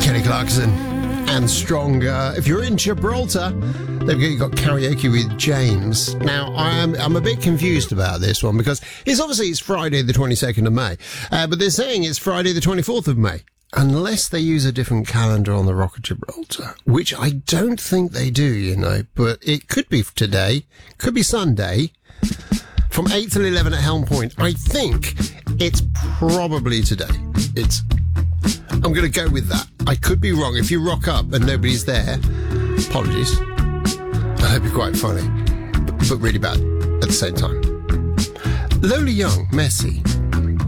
Kelly Clarkson and Strong. If you're in Gibraltar, you've got karaoke with James. Now, I'm a bit confused about this one because it's Friday the 22nd of May, but they're saying it's Friday the 24th of May. Unless they use a different calendar on the Rock of Gibraltar, which I don't think they do, but it could be today, could be Sunday, from 8 till 11 at Helm Point. I think it's probably today. I'm going to go with that. I could be wrong. If you rock up and nobody's there, apologies. I hope you're quite funny, but really bad at the same time. Lola Young, Messy.